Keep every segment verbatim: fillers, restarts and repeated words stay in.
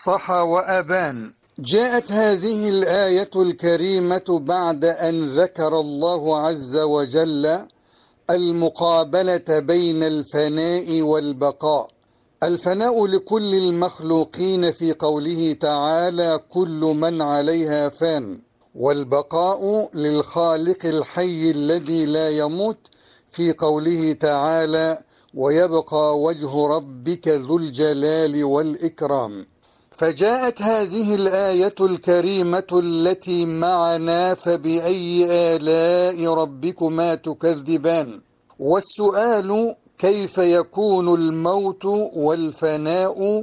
أفصح وأبان. جاءت هذه الآية الكريمة بعد أن ذكر الله عز وجل المقابلة بين الفناء والبقاء. الفناء لكل المخلوقين في قوله تعالى كل من عليها فان، والبقاء للخالق الحي الذي لا يموت في قوله تعالى ويبقى وجه ربك ذو الجلال والإكرام. فجاءت هذه الآية الكريمة التي معنا فبأي آلاء ربكما تكذبان. والسؤال كيف يكون الموت والفناء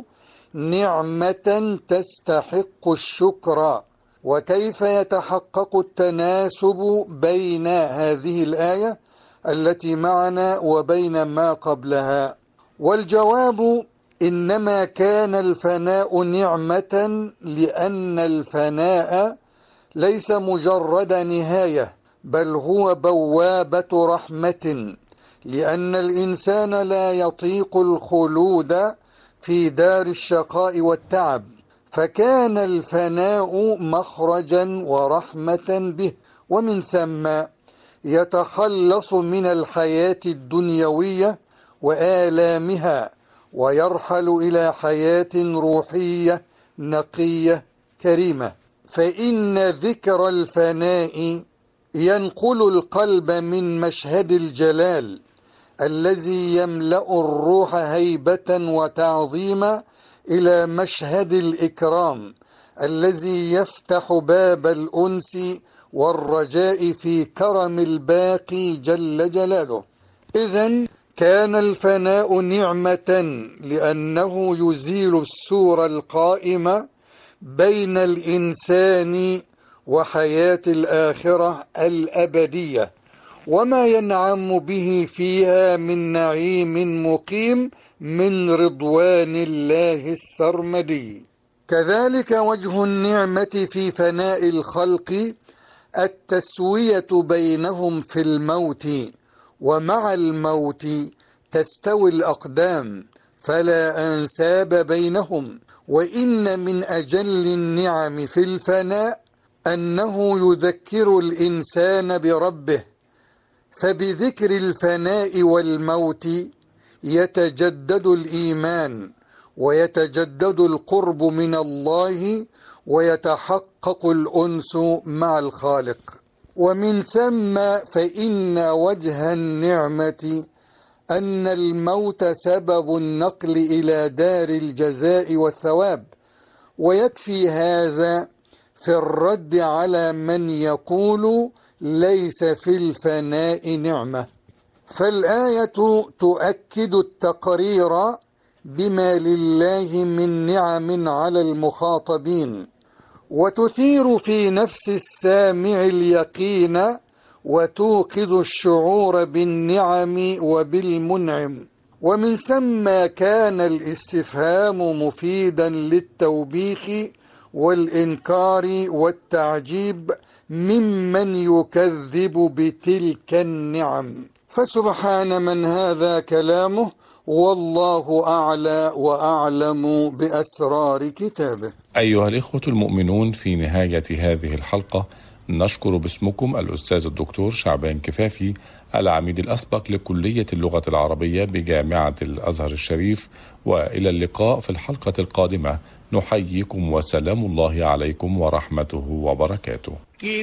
نعمة تستحق الشكر، وكيف يتحقق التناسب بين هذه الآية التي معنا وبين ما قبلها؟ والجواب إنما كان الفناء نعمة لأن الفناء ليس مجرد نهاية، بل هو بوابة رحمة، لأن الإنسان لا يطيق الخلود في دار الشقاء والتعب، فكان الفناء مخرجا ورحمة به، ومن ثم يتخلص من الحياة الدنيوية وآلامها ويرحل إلى حياة روحية نقية كريمة. فإن ذكر الفناء ينقل القلب من مشهد الجلال الذي يملأ الروح هيبة وتعظيما إلى مشهد الإكرام الذي يفتح باب الأنس والرجاء في كرم الباقي جل جلاله. إذن كان الفناء نعمة لأنه يزيل السور القائمة بين الإنسان وحياة الآخرة الأبدية وما ينعم به فيها من نعيم مقيم من رضوان الله السرمدي. كذلك وجه النعمة في فناء الخلق التسوية بينهم في الموت، ومع الموت تستوي الأقدام فلا أنساب بينهم. وإن من أجل النعم في الفناء أنه يذكر الإنسان بربه، فبذكر الفناء والموت يتجدد الإيمان ويتجدد القرب من الله ويتحقق الأنس مع الخالق. ومن ثم فإن وجه النعمة أن الموت سبب النقل إلى دار الجزاء والثواب، ويكفي هذا في الرد على من يقول ليس في الفناء نعمة. فالآية تؤكد التقرير بما لله من نعم على المخاطبين، وتثير في نفس السامع اليقين وتوقظ الشعور بالنعم وبالمنعم. ومن ثم كان الاستفهام مفيدا للتوبيخ والإنكار والتعجيب ممن يكذب بتلك النعم. فسبحان من هذا كلامه، والله أعلى وأعلم بأسرار كتابه. أيها الإخوة المؤمنون، في نهاية هذه الحلقة نشكر باسمكم الأستاذ الدكتور شعبان كفافي، العميد الأسبق لكلية اللغة العربية بجامعة الأزهر الشريف، وإلى اللقاء في الحلقة القادمة. نحييكم وسلام الله عليكم ورحمته وبركاته.